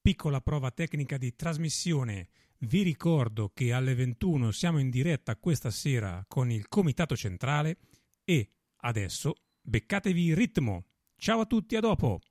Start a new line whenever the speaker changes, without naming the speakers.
Piccola prova tecnica di trasmissione. Vi ricordo che alle 21 siamo in diretta questa sera con il Comitato Centrale e adesso beccatevi il ritmo. Ciao a tutti, a dopo!